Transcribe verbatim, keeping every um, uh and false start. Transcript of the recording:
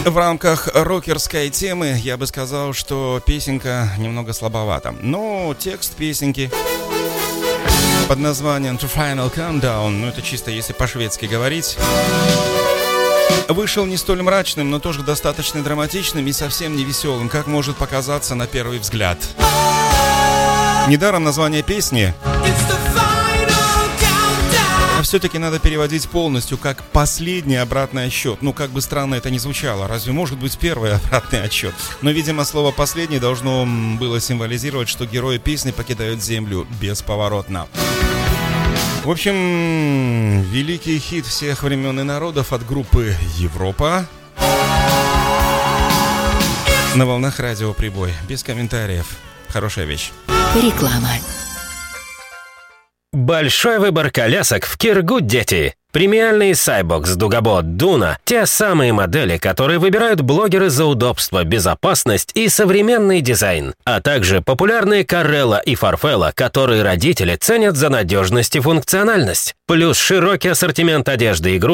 В рамках рокерской темы я бы сказал, что песенка немного слабовата. Но текст песенки под названием To Final Countdown, ну это чисто если по-шведски говорить, вышел не столь мрачным, но тоже достаточно драматичным и совсем не веселым, как может показаться на первый взгляд. Недаром название песни все-таки надо переводить полностью как «последний обратный отсчет». Ну, как бы странно это ни звучало, разве может быть первый обратный отсчет? Но, видимо, слово «последний» должно было символизировать, что герои песни покидают землю бесповоротно. В общем, великий хит всех времен и народов от группы «Европа» на волнах радио «Прибой». Без комментариев. Хорошая вещь. Реклама. Большой выбор колясок в Киргуд-Дети. Премиальные Cybox, Дугабот, Дуна – те самые модели, которые выбирают блогеры за удобство, безопасность и современный дизайн. А также популярные Карелла и Фарфелла, которые родители ценят за надежность и функциональность. Плюс широкий ассортимент одежды и игрушек